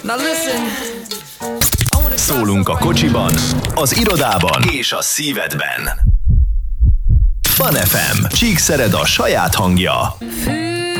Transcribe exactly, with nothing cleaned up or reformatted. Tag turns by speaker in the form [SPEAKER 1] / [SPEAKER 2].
[SPEAKER 1] Szólunk a kocsiban, az irodában és a szívedben. Fun ef em, csíkszered a saját hangja.